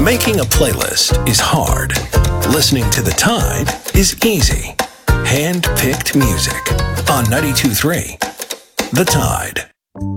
Making a playlist is hard. Listening to The Tide is easy. Hand-picked music on 92.3 The Tide.